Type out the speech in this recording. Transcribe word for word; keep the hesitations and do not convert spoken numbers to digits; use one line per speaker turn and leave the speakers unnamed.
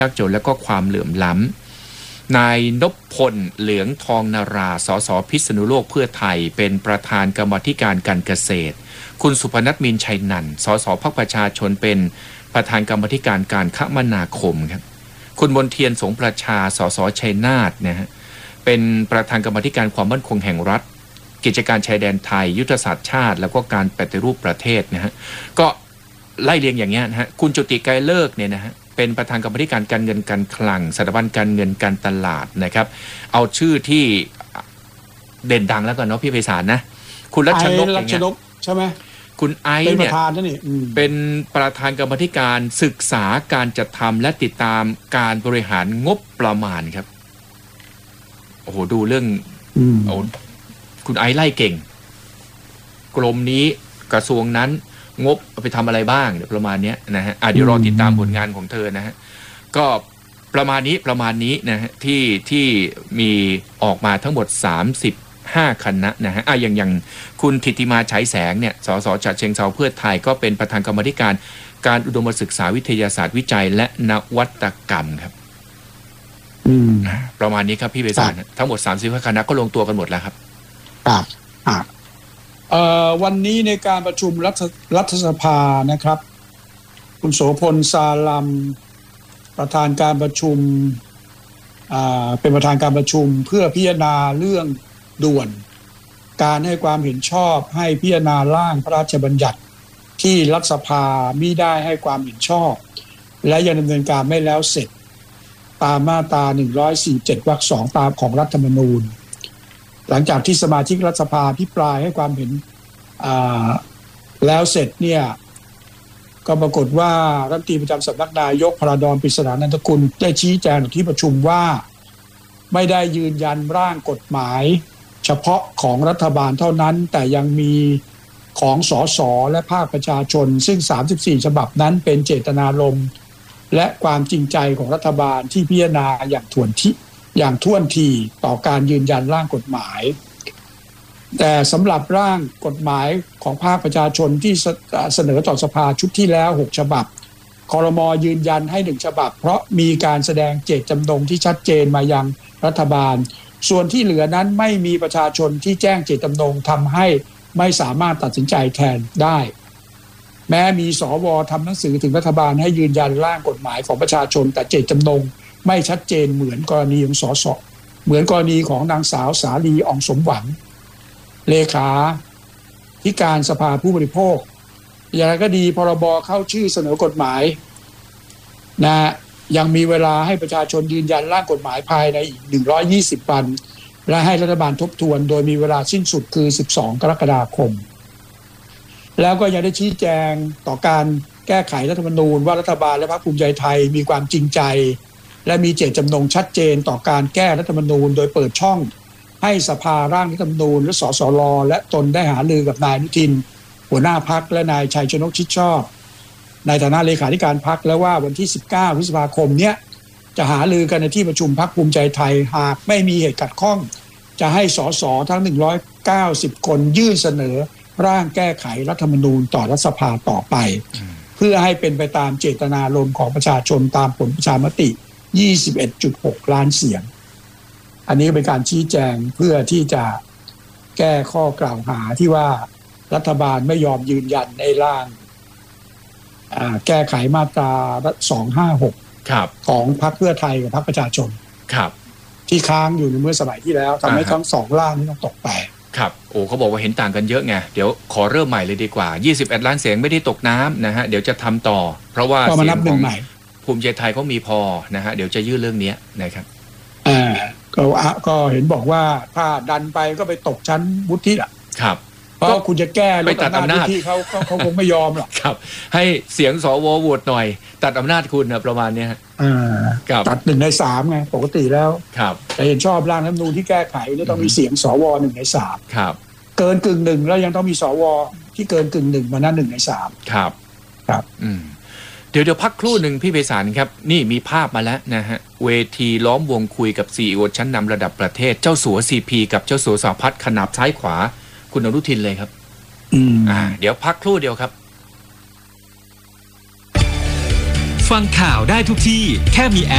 ยากจนและก็ความเหลื่อมล้ำนายนพพลเหลืองทองนาราสสพิษณุโลกเพื่อไทยเป็นประธานกรรมาธิการการเกษตรคุณสุพนัทมีนชัยนันท์สสพรรคประชาชนเป็นประธานกรรมาธิการการคมนาคมครับคุณมนเทียนสงประชาสสชัยนาทนะฮะเป็นประธานกรรมาธิการความมั่นคงแห่งรัฐกิจการชายแดนไทยยุทธศาสตร์ชาติแล้วก็การปฏิรูปประเทศนะฮะก็ไล่เรียงอย่างเงี้ยนะฮะคุณจุติไกรเลิกเนี่ยนะฮะเป็นประธานกรรมาธิการการเงินการคลังสถาบันการเงินการตลาดนะครับเอาชื่อที่เด่นดังแล้วกันเนาะพี่ไพศาลนะคุณรัชนกอย่างเงี้ย
ใช่ไหม
คุณไอซ์เนี่ยเป็นประธานกรรมาธิการศึกษาการจัดทำและติดตามการบริหารงบประมาณครับโอ้โหดูเรื่องโอ้คุณไอซ์ไล่เก่งกรมนี้กระทรวงนั้นงบไปทำอะไรบ้างเดี๋ยวประมาณนี้นะฮะเดี๋ยวรอติดตามผลงานของเธอนะฮะก็ประมาณนี้ประมาณนี้นะฮะที่ที่มีออกมาทั้งหมดสามสิบห้าคณะนะฮะอ่ะอย่างอย่างคุณธิติมาฉายแสงเนี่ยสสฉะเชิงเทราเพื่อไทยก็เป็นประธานกรรมาธิการการอุดมศึกษาวิทยาศาสตร์วิจัยและนวัตกรรมครับ
อืม
ประมาณนี้ครับพี่เบสานทั้งหมดสามสิบห้าคณะก็ลงตัวกันหมดแล้วครับ
ครับอ่าเอ่อวันนี้ในการประชุมรัฐรัฐสภานะครับคุณโสพลซาลัมประธานการประชุมอ่าเป็นประธานการประชุมเพื่อพิจารณาเรื่องด่วนการให้ความเห็นชอบให้พิจารณาร่างพระราชบัญญัติที่รัฐสภามิได้ให้ความเห็นชอบและยังดำเนินการไม่แล้วเสร็จตามมาตราหนึ่งร้อยสี่สิบเจ็ดวรรคสองตามของรัฐธรรมนูญหลังจากที่สมาชิกรัฐสภาพิปรายให้ความเห็นแล้วเสร็จเนี่ยก็ปรากฏว่ารัฐมนตรีประจำสำนักนายกพระดอนปริศนานันทกุลได้ชี้แจงที่ประชุมว่าไม่ได้ยืนยันร่างกฎหมายเฉพาะของรัฐบาลเท่านั้นแต่ยังมีของสสและภาคประชาชนซึ่งสามสิบสี่ฉบับนั้นเป็นเจตนารมณ์และความจริงใจของรัฐบาลที่พิจารณาอย่างถ่วนที่อย่างท่วนทีต่อการยืนยันร่างกฎหมายแต่สำหรับร่างกฎหมายของภาคประชาชนที่เสนอต่อสภาชุดที่แล้วหกฉบับครม.ยืนยันให้หนึ่งฉบับเพราะมีการแสดงเจตจำนงที่ชัดเจนมายังรัฐบาลส่วนที่เหลือนั้นไม่มีประชาชนที่แจ้งเจตจำนงทำให้ไม่สามารถตัดสินใจแทนได้แม้มีสวทำหนังสือถึงรัฐบาลให้ยืนยันร่างกฎหมายของประชาชนแต่เจตจำนงไม่ชัดเจนเหมือนกรณีของสสเหมือนกรณีของนางสาวสาลีอ่องสมหวังเลขาธิการสภาผู้บริโภคอย่างไรก็ดีพรบเข้าชื่อเสนอกฎหมายนะยังมีเวลาให้ประชาชนยืนยันร่างกฎหมายภายในอีกหนึ่งร้อยยี่สิบวันและให้รัฐบาลทบทวนโดยมีเวลาสิ้นสุดคือสิบสองกรกฎาคมแล้วก็ยังได้ชี้แจงต่อการแก้ไขรัฐธรรมนูญว่ารัฐบาลและพรรคภูมิใจไทยมีความจริงใจและมีเจตจำนงชัดเจนต่อการแก้รัฐธรรมนูญโดยเปิดช่องให้สภาร่างรัฐธรรมนูญและสสรและตนได้หารือกับนายอนุทินหัวหน้าพรรคและนายชัยชนกชิดชอบในฐานะเลขาธิการพรรคแล้วว่าวันที่สิบเก้าพฤษภาคมเนี้ยจะหารือกันในที่ประชุมพรรคภูมิใจไทยหากไม่มีเหตุขัดข้องจะให้สสทั้งหนึ่งร้อยเก้าสิบคนยื่นเสนอร่างแก้ไขรัฐธรรมนูญต่อรัฐสภาต่อไปเพื่อให้เป็นไปตามเจตนารมณ์ของประชาชนตามผลประชามติ ยี่สิบเอ็ดจุดหก ล้านเสียงอันนี้เป็นการชี้แจงเพื่อที่จะแก้ข้อกล่าวหาที่ว่ารัฐบาลไม่ยอมยืนยันในร่างแก้ไขมาตราสองห้าหกของพรรคเพื่อไทยกับพรรคประชาชนที่ค้างอยู่ในเมื่อสมัยที่แล้วทำให้ทั้งสองร่างนี้ต้องตกไป
ครับโอ้เขาบอกว่าเห็นต่างกันเยอะไงเดี๋ยวขอเริ่มใหม่เลยดีกว่ายี่สิบเอ็ดล้านเสียงไม่ได้ตกน้ำนะฮะเดี๋ยวจะทำต่อเพราะว่าเสียงของภูมิใจไทยเขามีพอนะฮะเดี๋ยวจะยื่นเรื่องนี้นะครับ
อ่าก็ก็เห็นบอกว่าถ้าดันไปก็ไปตกชั้นวุฒิอ่ะ
ครับ
เพราะคุณจะแก้ไปตัดอำนาจที่เขาเขาคงไม่ยอมหรอก
ครับให้เสียงสวโหวตหน่อยตัดอำนาจคุณนะประมาณนี้ฮะ
อ่าตัดหนึ่งในสามไงปกติแล้ว
ครับ
แต่เห็นชอบร่างรัฐธรรมนูญที่แก้ไขนี่ต้องมีเสียงสวหนึ่งในสาม
ครับ
เกินกึ่งหนึ่งแล้วยังต้องมีสวที่เกินกึ่งหนึ่งมานั่นหนึ่งในสาม
ครับ
ครับ
อืมเดี๋ยวเดี๋ยวพักครู่หนึ่งพี่ไพศาลครับนี่มีภาพมาแล้วนะฮะเวทีล้อมวงคุยกับ ซี อี โอ ชั้นนำระดับประเทศเจ้าสัว ซี พี กับเจ้าสัวสหพัฒน์ขนาบซ้ายขวาคุณอนุทินเลยครับ
อืม
อ่าเดี๋ยวพักครู่เดียวครับ
ฟังข่าวได้ทุกที่แค่มีแอ